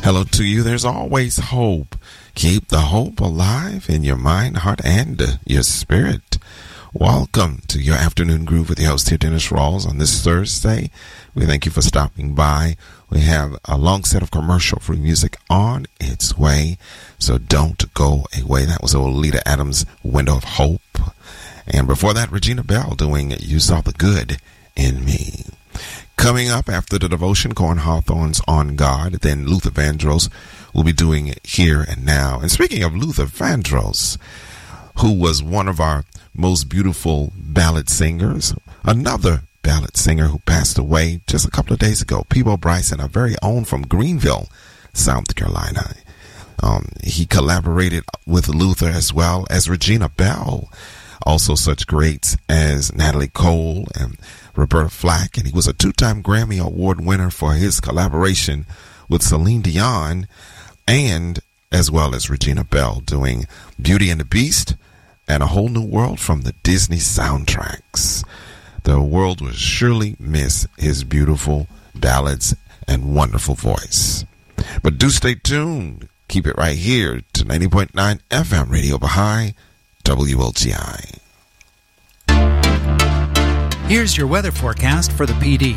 Hello to you. There's always hope. Keep the hope alive in your mind, heart, and your spirit. Welcome to your afternoon groove with your host here, Dennis Rawls, on this Thursday. We thank you for stopping by. We have a long set of commercial-free music on its way, so don't go away. That was old Lita Adams' Window of Hope. And before that, Regina Bell doing You Saw the Good in Me. Coming up after the devotion, Corin Hawthorne's On God, then Luther Vandross will be doing Here and Now. And speaking of Luther Vandross, who was one of our most beautiful ballad singers, another ballad singer who passed away just a couple of days ago, Peabo Bryson, our very own from Greenville, South Carolina. He collaborated with Luther as well as Regina Bell, also such greats as Natalie Cole and Roberta Flack, and he was a two-time Grammy Award winner for his collaboration with Celine Dion, and as well as Regina Bell doing Beauty and the Beast and A Whole New World from the Disney soundtracks. The world will surely miss his beautiful ballads and wonderful voice. But do stay tuned. Keep it right here to 90.9 FM Radio Baha'i, WLGI. Here's your weather forecast for the PD.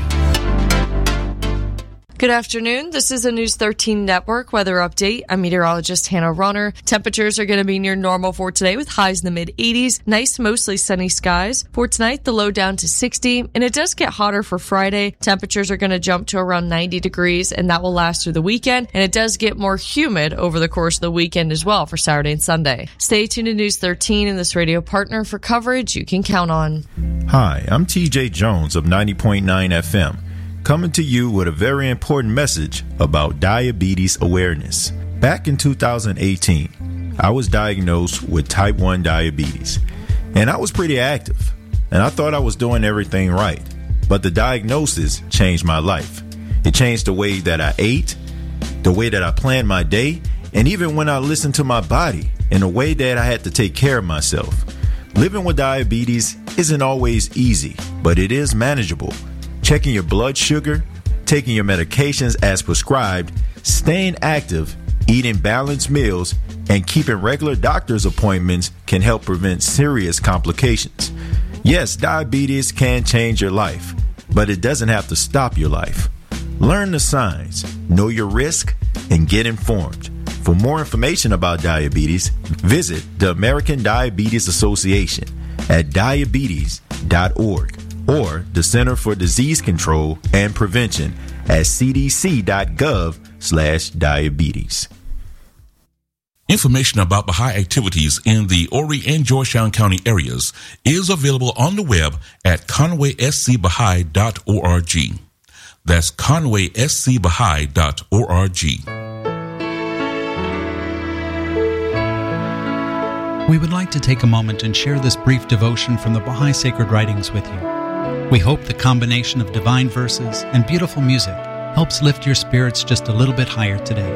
Good afternoon. This is a News 13 Network weather update. I'm meteorologist Hannah Runner. Temperatures are going to be near normal for today with highs in the mid-80s. Nice, mostly sunny skies. For tonight, the low down to 60, and it does get hotter for Friday. Temperatures are going to jump to around 90 degrees, and that will last through the weekend. And it does get more humid over the course of the weekend as well for Saturday and Sunday. Stay tuned to News 13 and this radio partner for coverage you can count on. Hi, I'm TJ Jones of 90.9 FM. Coming to you with a very important message about diabetes awareness. Back in 2018, I was diagnosed with type 1 diabetes, and I was pretty active, and I thought I was doing everything right. But the diagnosis changed my life. It changed the way that I ate, the way that I planned my day, and even when I listened to my body in a way that I had to take care of myself. Living with diabetes isn't always easy, but it is manageable. Checking your blood sugar, taking your medications as prescribed, staying active, eating balanced meals, and keeping regular doctor's appointments can help prevent serious complications. Yes, diabetes can change your life, but it doesn't have to stop your life. Learn the signs, know your risk, and get informed. For more information about diabetes, visit the American Diabetes Association at diabetes.org. or the Center for Disease Control and Prevention at cdc.gov/diabetes. Information about Baha'i activities in the Horry and Georgetown County areas is available on the web at conwayscbaha'i.org. That's conwayscbaha'i.org. We would like to take a moment and share this brief devotion from the Baha'i Sacred Writings with you. We hope the combination of divine verses and beautiful music helps lift your spirits just a little bit higher today.